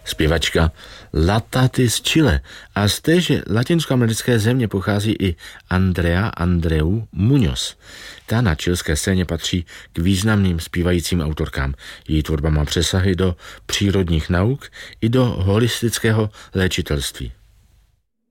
Zpěvačka Latati z Chile a z téže latinskoamerické země pochází i Andrea Andreu Muñoz. Ta na chilské scéně patří k významným zpívajícím autorkám. Její tvorba má přesahy do přírodních nauk i do holistického léčitelství.